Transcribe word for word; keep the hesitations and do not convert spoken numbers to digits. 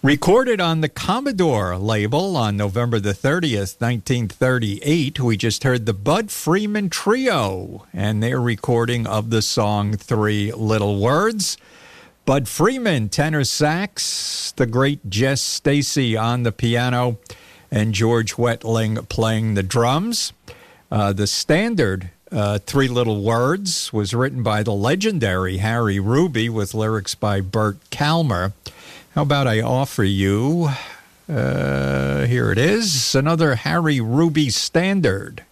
Recorded on the Commodore label on November the thirtieth, nineteen thirty-eight, we just heard the Bud Freeman Trio and their recording of the song Three Little Words. Bud Freeman, tenor sax, the great Jess Stacy on the piano, and George Wetling playing the drums. Uh, the standard uh, Three Little Words was written by the legendary Harry Ruby with lyrics by Bert Kalmer. How about I offer you, uh, here it is, another Harry Ruby standard.